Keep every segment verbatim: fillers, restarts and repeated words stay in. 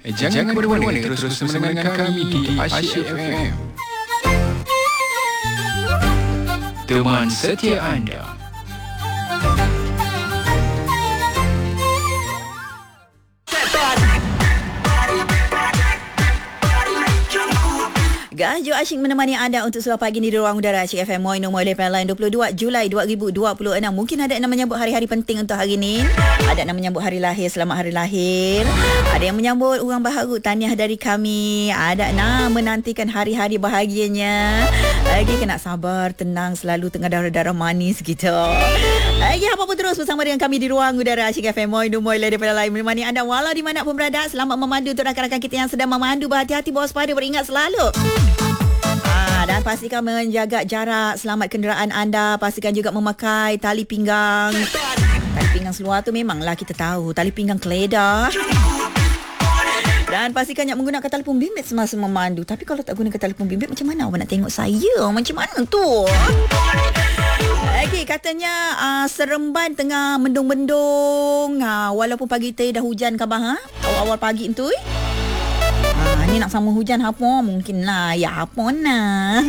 Eh, jangan ke mana-mana, terus bersama dengan kami di Asyik F M. Teman setia anda. Gajo asyik menemani anda untuk sebuah pagi ni di ruang udara Asyik F M Moino Moile Pelan dua puluh dua Julai dua ribu dua puluh enam. Mungkin ada yang menyambut hari-hari penting untuk hari ni. Ada yang menyambut hari lahir, selamat hari lahir. Ada yang menyambut orang baharu, tahniah dari kami. Ada yang menantikan hari-hari bahagianya. Lagi kena sabar, tenang, selalu tengah darah-darah manis gitu. Lagi apa pun terus bersama dengan kami di ruang udara Asyik F M Moino Moile Pelan menemani anda walau di mana pun berada. Selamat memandu untuk rakan-rakan kita yang sedang memandu. Berhati-hati, berwaspada, beringat selalu. Dan pastikan menjaga jarak, selamat kenderaan anda. Pastikan juga memakai tali pinggang. Tali pinggang seluar tu memanglah kita tahu, tali pinggang keledar. Dan pastikan yang menggunakan telefon bimbit semasa memandu. Tapi kalau tak gunakan telefon bimbit, macam mana awak nak tengok saya? Macam mana tu? Lagi katanya uh, Seremban tengah mendung-mendung. uh, Walaupun pagi tadi dah hujan khabar, ha? Awal-awal pagi tu eh? Ha, ni nak sama hujan apa? Mungkin lah. Ya apa nak.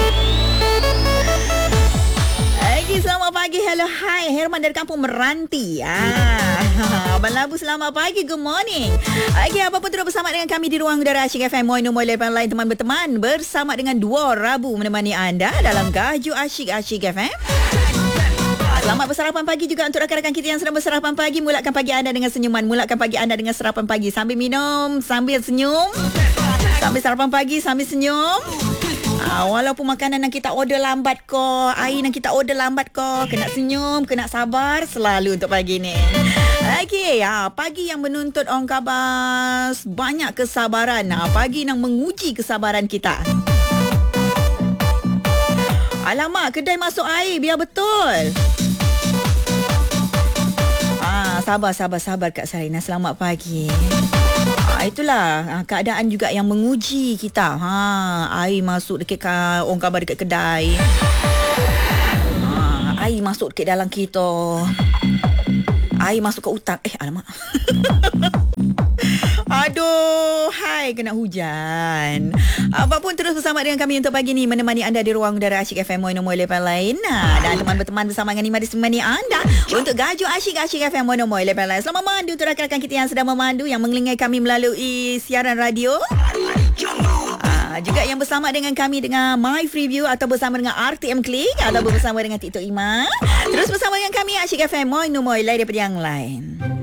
Lagi selamat pagi. Hello, hai. Herman dari kampung Meranti. Ah, Abang Labu selamat pagi. Good morning. Lagi apa pun terus bersama dengan kami di ruang udara Asyik F M Moino Moile Lain teman berteman. Bersama dengan dua Rabu menemani anda dalam Gajo Asyik Asyik F M. Selamat bersarapan pagi juga untuk rakan-rakan kita yang sedang bersarapan pagi. Mulakan pagi anda dengan senyuman. Mulakan pagi anda dengan sarapan pagi. Sambil minum, sambil senyum. Sambil sarapan pagi, sambil senyum. Ah, walaupun makanan yang kita order lambat ko, air yang kita order lambat ko, kena senyum, kena sabar selalu untuk pagi ni. Okey, ya, pagi yang menuntut orang kabas banyak kesabaran. Ah, pagi yang menguji kesabaran kita. Alamak, kedai masuk air biar betul. Sabar, sabar, sabar Kak Sarina. Selamat pagi. Ha, itulah ha, keadaan juga yang menguji kita. Ha, air masuk dekat orang khabar dekat kedai. Ha, air masuk dekat dalam kita. Air masuk ke utak. Eh, alamak. Aduh, hai kena hujan. Apapun terus bersama dengan kami untuk pagi ni menemani anda di ruang udara Asyik F M Moino Moile Lain. Dan teman berteman bersama dengan Nima di semani anda untuk Gajo Asyik Asyik F M Moino Moile Lain. Selamat memandu untuk rakan-rakan kita yang sedang memandu, yang mengelingai kami melalui siaran radio. Uh, juga yang bersama dengan kami dengan My Freeview atau bersama dengan R T M Click atau bersama dengan TikTok Ima. Terus bersama dengan kami Asyik F M Moino Moile daripada yang lain.